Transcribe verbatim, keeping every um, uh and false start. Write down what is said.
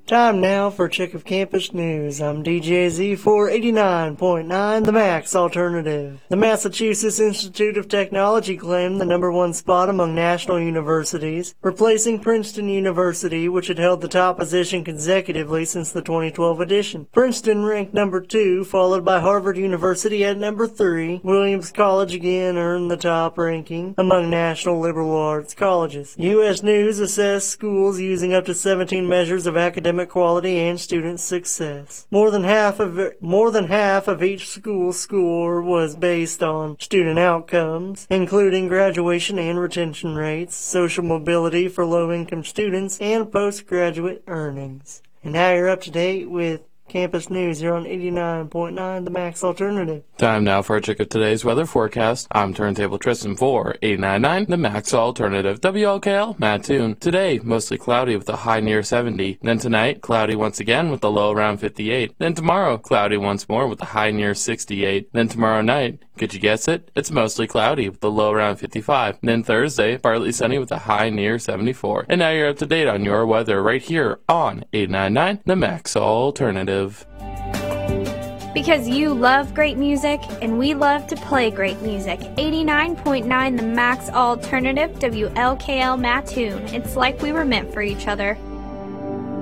Time now for a check of campus news. I'm D J Z for eighty-nine point nine, the Max Alternative. The Massachusetts Institute of Technology claimed the number one spot among national universities, replacing Princeton University, which had held the top position consecutively since the twenty twelve edition. Princeton ranked number two, followed by Harvard University at number three. Williams College again earned the top ranking among national liberal arts colleges. U S News assessed schools using up to seventeen measures of academic quality and student success. More than half of more than half of each school's score was based on student outcomes, including graduation and retention rates, social mobility for low-income students, and postgraduate earnings. And now you're up to date with campus news here on eighty-nine point nine, the Max Alternative. Time now for a check of today's weather forecast. I'm Turntable Tristan for eighty-nine point nine, the Max Alternative. W L K L, Matt Toon. Today, mostly cloudy with a high near seventy. Then tonight, cloudy once again with a low around fifty-eight. Then tomorrow, cloudy once more with a high near sixty-eight. Then tomorrow night, could you guess it? It's mostly cloudy with a low around fifty-five. Then Thursday, partly sunny with a high near seventy-four. And now you're up to date on your weather right here on eighty-nine point nine, the Max Alternative. Because you love great music, and we love to play great music. eighty-nine point nine, the Max Alternative, W L K L Mattoon. It's like we were meant for each other.